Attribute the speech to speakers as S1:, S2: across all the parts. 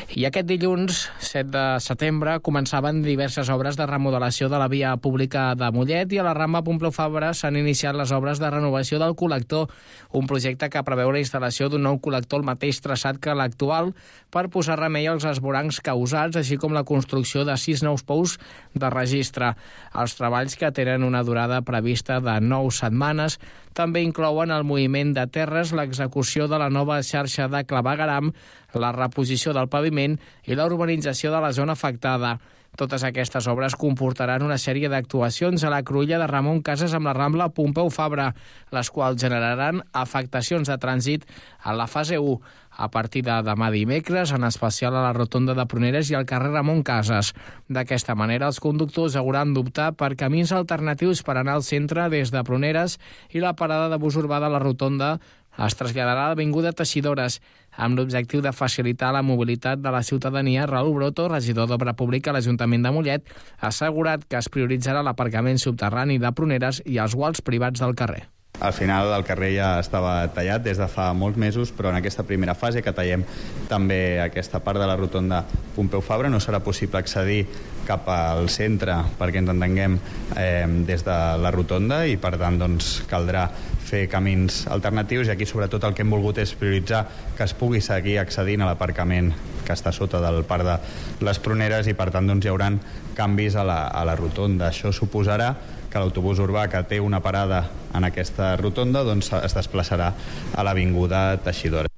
S1: I aquest dilluns, 7 de setembre, començaven diverses obres de remodelació de la via pública de Mollet i a la Rambla Pompeu Fabra s'han iniciat les obres de renovació del col·lector, un projecte que preveu la instal·lació d'un nou col·lector al mateix traçat que l'actual per posar remei als esvorancs causats, així com la construcció de 6 nous pous de registre. Els treballs, que tenen una durada prevista de 9 setmanes, també inclouen el moviment de terres, l'execució de la nova xarxa de clavegueram, la reposició del paviment i la urbanització de la zona afectada. Totes aquestes obres comportaran una sèrie d'actuacions a la cruïlla de Ramon Casas amb la Rambla Pompeu Fabra, les quals generaran afectacions de trànsit a la fase 1 a partir de demà dimecres, en especial a la rotonda de Pruneres i al carrer Ramon Casas. D'aquesta manera, els conductors hauran d'optar per camins alternatius per anar al centre des de Pruneres i la parada de bus urbà de la rotonda es traslladarà a l'Avinguda Teixidores, amb l'objectiu de facilitar la mobilitat de la ciutadania. Raül Broto, regidor d'Obra Pública a l'Ajuntament de Mollet, ha assegurat que es prioritzarà l'aparcament subterrani de Pruneres i els guals privats del carrer.
S2: Al final el carrer ja estava tallat des de fa molts mesos, però en aquesta primera fase que tallem també aquesta part de la rotonda Pompeu Fabra no serà possible accedir cap al centre perquè ens entenguem des de la rotonda i per tant doncs, caldrà fer camins alternatius i aquí sobretot el que hem volgut és prioritzar que es pugui seguir accedint a l'aparcament que està sota del parc de les Pruneres i per tant doncs, hi haurà canvis a la rotonda. Això suposarà que l'autobús urbà que té una parada en aquesta rotonda doncs, es desplaçarà a l'Avinguda Teixidores.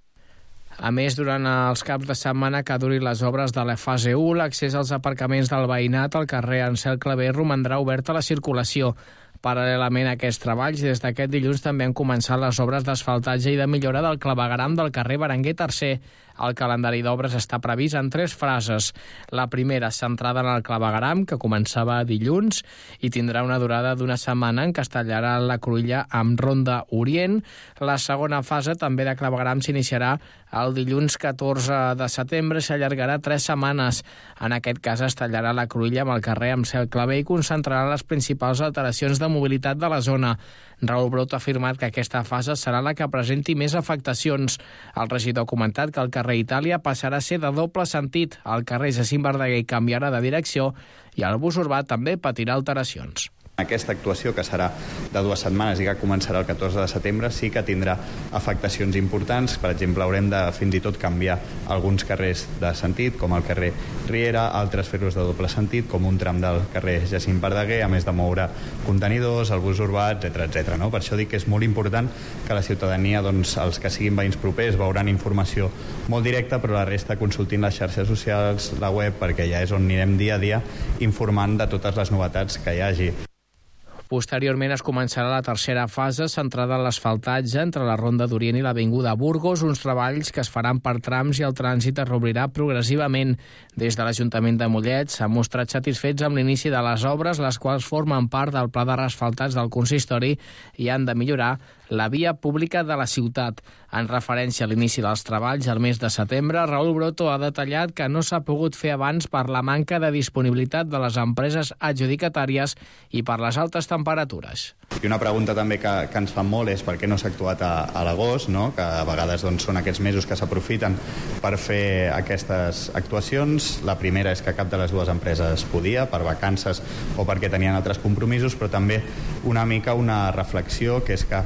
S1: A més, durant els caps de setmana que durin les obres de la fase 1, l'accés als aparcaments del veïnat al carrer Ansel Clavé romandrà obert a la circulació. Paral·lelament a aquests treballs, des d'aquest dilluns també han començat les obres d'asfaltatge i de millora del clavegueram del carrer Berenguer III. El calendari d'obres està previst en 3 fases. La primera, centrada en el clavegueram, que començava dilluns i tindrà una durada d'una setmana, en què es tallarà la cruïlla amb Ronda Orient. La segona fase, també de clavegueram, s'iniciarà el dilluns 14 de setembre i s'allargarà 3 setmanes. En aquest cas es tallarà la cruïlla amb el carrer Ansel Clavé i concentrarà les principals alteracions de mobilitat de la zona. Raül Broto ha afirmat que aquesta fase serà la que presenti més afectacions. El regidor ha comentat que el carrer Itàlia passarà a ser de doble sentit. El carrer Jacint Verdaguer canviarà de direcció i el bus urbà també patirà alteracions.
S2: Aquesta actuació, que serà de 2 setmanes i que començarà el 14 de setembre, sí que tindrà afectacions importants. Per exemple, haurem de fins i tot canviar alguns carrers de sentit, com el carrer Riera, altres fer-los de doble sentit, com un tram del carrer Jacint Verdaguer, a més de moure contenidors, el bus urbà, etc. No? Per això dic que és molt important que la ciutadania, doncs, els que siguin veïns propers, veuran informació molt directa, però la resta consultin les xarxes socials, la web, perquè ja és on anirem dia a dia informant de totes les novetats que hi hagi.
S1: Posteriorment es començarà la tercera fase, centrada en l'asfaltatge entre la Ronda d'Orient i l'Avinguda Burgos, uns treballs que es faran per trams i el trànsit es reobrirà progressivament. Des de l'Ajuntament de Mollet s'han mostrat satisfets amb l'inici de les obres, les quals formen part del pla de reasfaltats del consistori i han de millorar la via pública de la ciutat. En referència a l'inici dels treballs al mes de setembre, Raül Broto ha detallat que no s'ha pogut fer abans per la manca de disponibilitat de les empreses adjudicatàries i per les altes temperatures.
S2: I una pregunta també que ens fan molt és per què no s'ha actuat a l'agost, no? Que a vegades doncs, són aquests mesos que s'aprofiten per fer aquestes actuacions. La primera és que cap de les dues empreses podia, per vacances o perquè tenien altres compromisos, però també una mica una reflexió, que és que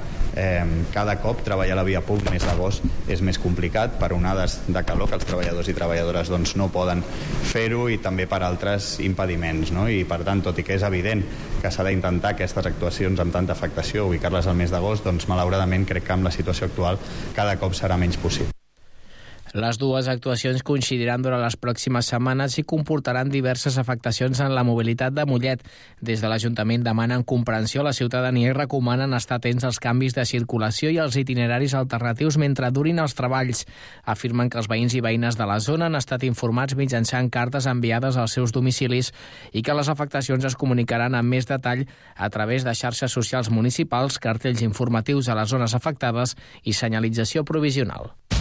S2: cada cop treballar a la via pública mes d'agost és més complicat per onades de calor que els treballadors i treballadores doncs, no poden fer-ho i també per altres impediments, no? I per tant, tot i que és evident que s'ha d'intentar aquestes actuacions amb tanta afectació, ubicar-les al mes d'agost, doncs malauradament crec que amb la situació actual cada cop serà menys possible.
S1: Les dues actuacions coincidiran durant les pròximes setmanes i comportaran diverses afectacions en la mobilitat de Mollet. Des de l'Ajuntament demanen comprensió a la ciutadania i recomanen estar atents als canvis de circulació i als itineraris alternatius mentre durin els treballs. Afirmen que els veïns i veïnes de la zona han estat informats mitjançant cartes enviades als seus domicilis i que les afectacions es comunicaran amb més detall a través de xarxes socials municipals, cartells informatius a les zones afectades i senyalització provisional.